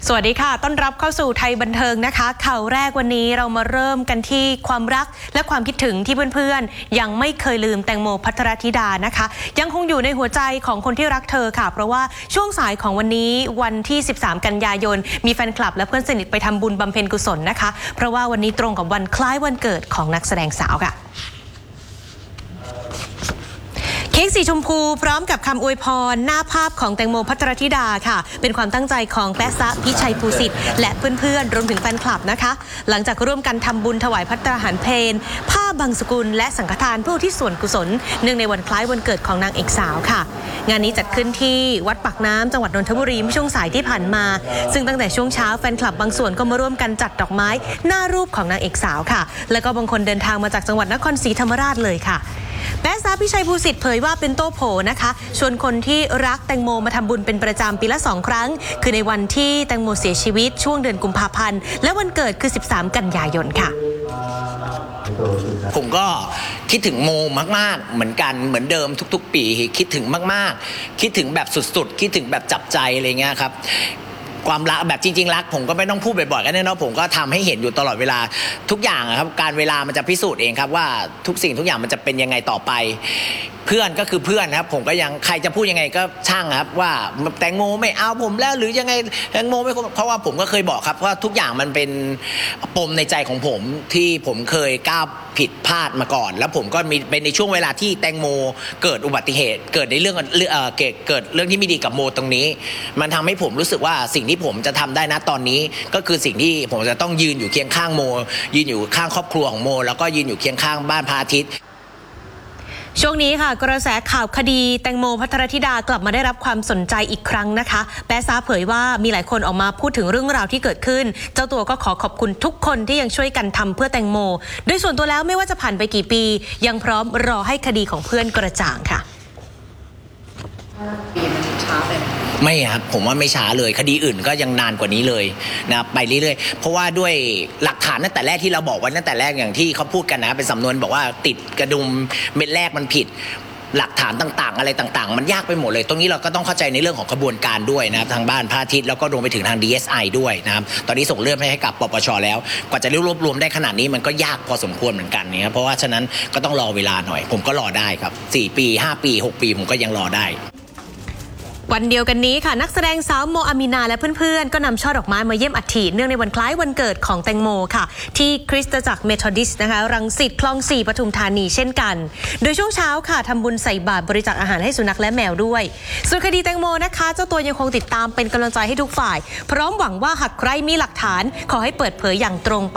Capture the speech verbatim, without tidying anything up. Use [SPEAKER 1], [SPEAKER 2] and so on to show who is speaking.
[SPEAKER 1] สวัสดีค่ะต้อนรับเข้าสู่ไทยบันเทิงนะคะข่าวแรกวันนี้เรามาเริ่มกันที่ความรักและความคิดถึงที่เพื่อนๆยังไม่เคยลืมแตงโมภัทรธิดานะคะยังคงอยู่ในหัวใจของคนที่รักเธอค่ะเพราะว่าช่วงสายของวันนี้วันที่สิบสามกันยายนมีแฟนคลับและเพื่อนสนิทไปทำบุญบำเพ็ญกุศลนะคะเพราะว่าวันนี้ตรงกับวันคล้ายวันเกิดของนักแสดงสาวค่ะเค้กสีชมพูพร้อมกับคำอวยพรหน้าภาพของแตงโมภัทรธิดาค่ะเป็นความตั้งใจของแป๊ะซะพิชัยภูสิทธิ์และเพื่อนๆรวมถึงแฟนคลับนะคะหลังจากร่วมกันทำบุญถวายภัตตาหารเพลผ้าบางสกุลและสังฆทานเพื่ออุทิศส่วนกุศลเนื่องในวันคล้ายวันเกิดของนางเอกสาวค่ะงานนี้จัดขึ้นที่วัดปากน้ำจังหวัดนนทบุรีเมื่อช่วงสายที่ผ่านมาซึ่งตั้งแต่ช่วงเช้าแฟนคลับบางส่วนก็มาร่วมกันจัดดอกไม้หน้ารูปของนางเอกสาวค่ะแล้วก็บางคนเดินทางมาจากจังหวัดนครศรีธรรมราชเลยค่ะแป๊ะซะพิชัยภูสิทธิ์เผยว่าเป็นโต้โผนะคะชวนคนที่รักแตงโมมาทำบุญเป็นประจำปีละสองครั้งคือในวันที่แตงโมเสียชีวิตช่วงเดือนกุมภาพันธ์และวันเกิดคือสิบสามกันยายนค่ะ
[SPEAKER 2] ผมก็คิดถึงโมมากๆเหมือนกันเหมือนเดิมทุกๆปีคิดถึงมากๆคิดถึงแบบสุดๆคิดถึงแบบจับใจอะไรเงี้ยครับความรักแบบจริงๆรักผมก็ไม่ต้องพูดบ่อยๆกันแน่นอนผมก็ทำให้เห็นอยู่ตลอดเวลาทุกอย่างครับการเวลามันจะพิสูจน์เองครับว่าทุกสิ่งทุกอย่างมันจะเป็นยังไงต่อไปเพื่อนก็คือเพื่อนครับผมก็ยังใครจะพูดยังไงก็ช่างครับว่าแตงโมไม่เอาผมแล้วหรือยังไงแตงโมไม่เพราะว่าผมก็เคยบอกครับว่าทุกอย่างมันเป็นปมในใจของผมที่ผมเคยก้าวผิดพลาดมาก่อนแล้วผมก็มีเป็นในช่วงเวลาที่แตงโมเกิดอุบัติเหตุเกิดในเรื่องเอ่อเกิดเกิดเรื่องที่ไม่ดีกับโมตรงนี้มันทำให้ผมรู้สึกว่าสิ่งที่ผมจะทำได้นะตอนนี้ก็คือสิ่งที่ผมจะต้องยืนอยู่เคียงข้างโมยืนอยู่ข้างครอบครัวของโมแล้วก็ยืนอยู่เคียงข้างบ้านพระอาทิตย์
[SPEAKER 1] ช่วงนี้ค่ะกระแสข่าวคดีแตงโมภัทรธิดากลับมาได้รับความสนใจอีกครั้งนะคะแป๊ะซะเผยว่ามีหลายคนออกมาพูดถึงเรื่องราวที่เกิดขึ้นเจ้าตัวก็ขอขอบคุณทุกคนที่ยังช่วยกันทำเพื่อแตงโมโดยส่วนตัวแล้วไม่ว่าจะผ่านไปกี่ปียังพร้อมรอให้คดีของเพื่อนกระจ่างค่ะ
[SPEAKER 2] ปีมันช้าไปไม่ครับผมว่าไม่ช้าเลยคดีอื่นก็ยังนานกว่านี้เลยนะไปเรื่อยๆเพราะว่าด้วยหลักฐานตั้งแต่แรกที่เราบอกไว้ตั้งแต่แรกอย่างที่เขาพูดกันนะเป็นสำนวนบอกว่าติดกระดุมเม็ดแรกมันผิดหลักฐานต่างๆอะไรต่างๆมันยากไปหมดเลยตรงนี้เราก็ต้องเข้าใจในเรื่องของกระบวนการด้วยนะครับทางบ้านพระอาทิตย์แล้วก็รวมไปถึงทาง ดี เอส ไอ ด้วยนะครับตอนนี้ส่งเรื่องไปให้กับปปช.แล้วกว่าจะรวบรวมได้ขนาดนี้มันก็ยากพอสมควรเหมือนกันนะครับเพราะว่าฉะนั้นก็ต้องรอเวลาหน่อยผมก็รอได้ครับสี่ปีห้าปีหกปีผมก็ยังรอได้
[SPEAKER 1] วันเดียวกันนี้ค่ะนักแสดงสาวโมอามีนาและเพื่อนๆก็นำช่อดอกไม้มาเยี่ยมอัฐิเนื่องในวันคล้ายวันเกิดของแตงโมค่ะที่คริสตจักรเมทอดิสต์นะคะรังสิตคลองสี่ปทุมธานีเช่นกันโดยช่วงเช้าค่ะทำบุญใส่บาตรบริจาคอาหารให้สุนัขและแมวด้วยส่วนคดีแตงโมนะคะเจ้าตัวยังคงติดตามเป็นกำลังใจให้ทุกฝ่ายพร้อมหวังว่าหากใครมีหลักฐานขอให้เปิดเผยอย่างตรง